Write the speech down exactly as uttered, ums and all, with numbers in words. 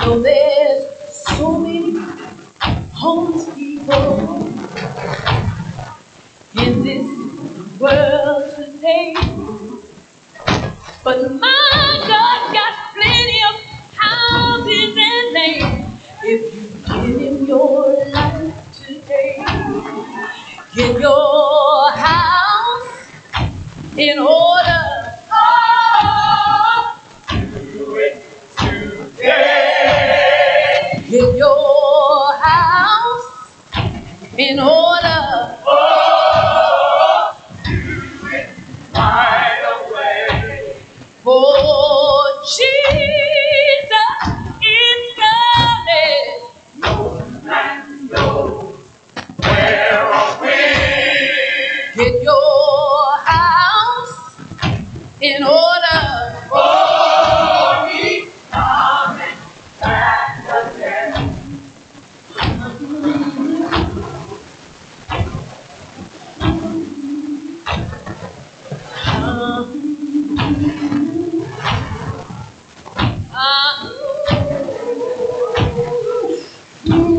know there's so many homeless people in this world today, but my God got plenty of houses and land. If you give him your life today, get your house in order. Oh, do it today. Get your house in order. Oh, do it right away. For Jesus is coming. No man knows where or when. Get your house in order. For he's coming back again. Uh, uh,